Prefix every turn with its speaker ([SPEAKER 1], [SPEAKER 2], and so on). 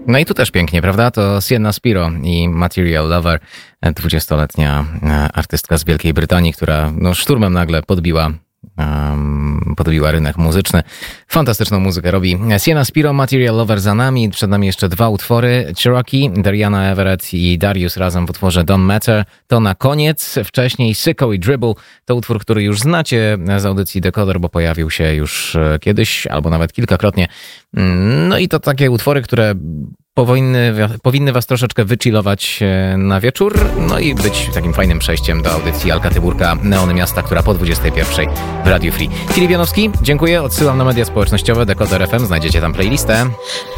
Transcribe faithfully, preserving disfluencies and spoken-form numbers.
[SPEAKER 1] No i tu też pięknie, prawda? To Sienna Spiro i Material Lover, dwudziestoletnia artystka z Wielkiej Brytanii, która no, szturmem nagle podbiła Um, podbiła rynek muzyczny. Fantastyczną muzykę robi. Sienna Spiro, Material Lover za nami. Przed nami jeszcze dwa utwory. Cherokee, Dariana Everett i Darius razem w utworze Don't Matter. To na koniec. Wcześniej Sicko i Dribble. To utwór, który już znacie z audycji Decoder, bo pojawił się już kiedyś, albo nawet kilkakrotnie. No i to takie utwory, które Powinny, powinny was troszeczkę wychillować na wieczór, no i być takim fajnym przejściem do audycji Alka Tyburka, Neony Miasta, która po dwudziestej pierwszej w Radio Free. Filip Janowski, dziękuję, odsyłam na media społecznościowe Decoder F M, znajdziecie tam playlistę.